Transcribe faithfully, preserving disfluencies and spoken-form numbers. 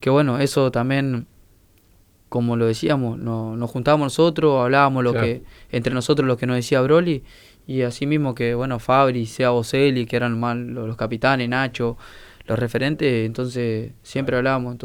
que bueno, eso también, como lo decíamos, no, nos juntábamos nosotros, hablábamos lo Claro. que, entre nosotros lo que nos decía Broly, y así mismo que, bueno, Fabri, Sea Boselli, que eran más los, los capitanes, Nacho, los referentes, entonces siempre Claro. hablábamos.